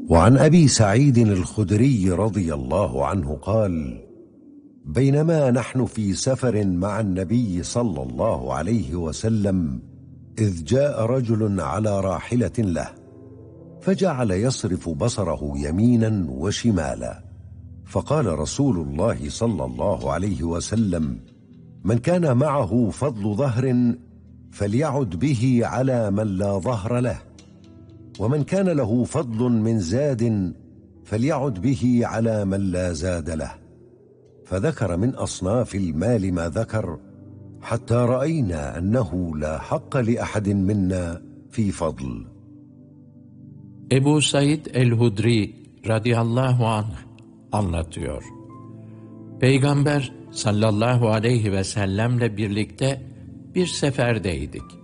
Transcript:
وعن أبي سعيد الخدري رضي الله عنه قال: بينما نحن في سفر مع النبي صلى الله عليه وسلم إذ جاء رجل على راحلة له، فجعل يصرف بصره يمينا وشمالا، فقال رسول الله صلى الله عليه وسلم: من كان معه فضل ظهر فليعد به على من لا ظهر له، ومن كان له فضل من زاد فليعد به على من لا زاد له. فذكر من أصناف المال ما ذكر، حتى رأينا أنه لا حق لأحد منا في fadl. Ebu Said el-Hudri radıyallahu anh anlatıyor. Peygamber sallallahu aleyhi ve sellemle birlikte bir seferdeydik.